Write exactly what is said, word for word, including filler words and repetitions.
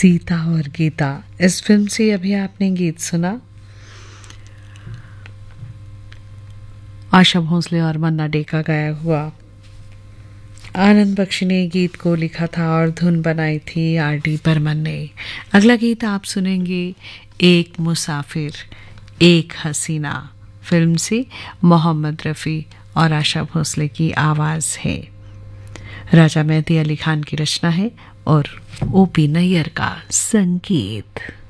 सीता और गीता, इस फिल्म से अभी आपने गीत सुना। आशा भोसले और मन्ना डे का गाया हुआ। आनंद बख्शी ने गीत को लिखा था और धुन बनाई थी आर डी बर्मन ने। अगला गीत आप सुनेंगे एक मुसाफिर एक हसीना फिल्म से। मोहम्मद रफ़ी और आशा भोसले की आवाज़ है। राजा मेहदी अली खान की रचना है और ओ पी नैयर का संगीत।